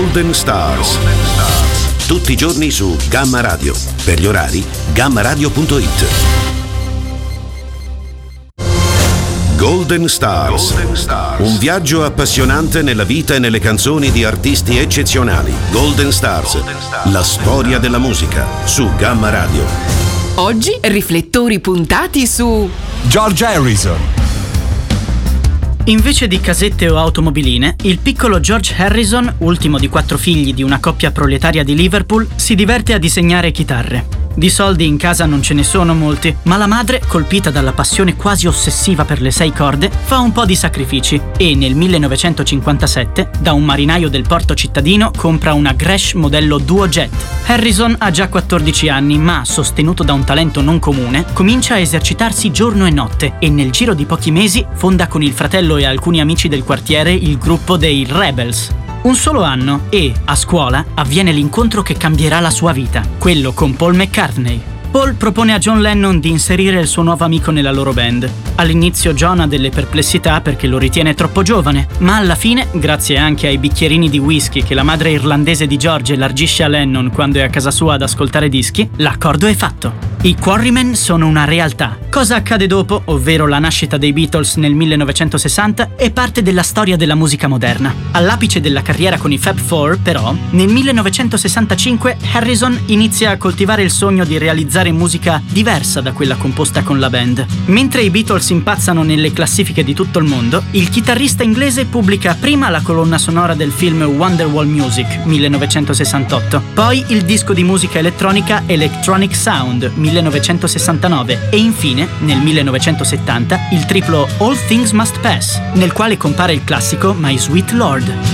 Golden Stars. Tutti i giorni su Gamma Radio. Per gli orari, gammaradio.it. Golden Stars. Un viaggio appassionante nella vita e nelle canzoni di artisti eccezionali. Golden Stars. La storia della musica su Gamma Radio. Oggi riflettori puntati su George Harrison. Invece di casette o automobiline, il piccolo George Harrison, ultimo di 4 figli di una coppia proletaria di Liverpool, si diverte a disegnare chitarre. Di soldi in casa non ce ne sono molti, ma la madre, colpita dalla passione quasi ossessiva per le 6 corde, fa un po' di sacrifici e nel 1957, da un marinaio del porto cittadino, compra una Gresh modello Duo Jet. Harrison ha già 14 anni, ma, sostenuto da un talento non comune, comincia a esercitarsi giorno e notte e nel giro di pochi mesi fonda con il fratello e alcuni amici del quartiere il gruppo dei Rebels. Un solo anno e, a scuola, avviene l'incontro che cambierà la sua vita, quello con Paul McCartney. Paul propone a John Lennon di inserire il suo nuovo amico nella loro band. All'inizio John ha delle perplessità perché lo ritiene troppo giovane, ma alla fine, grazie anche ai bicchierini di whisky che la madre irlandese di George elargisce a Lennon quando è a casa sua ad ascoltare dischi, l'accordo è fatto. I Quarrymen sono una realtà. Cosa accade dopo, ovvero la nascita dei Beatles nel 1960, è parte della storia della musica moderna. All'apice della carriera con i Fab Four, però, nel 1965 Harrison inizia a coltivare il sogno di realizzare musica diversa da quella composta con la band. Mentre i Beatles impazzano nelle classifiche di tutto il mondo, il chitarrista inglese pubblica prima la colonna sonora del film Wonderwall Music, 1968, poi il disco di musica elettronica Electronic Sound, 1969 e infine, nel 1970, il triplo All Things Must Pass, nel quale compare il classico My Sweet Lord.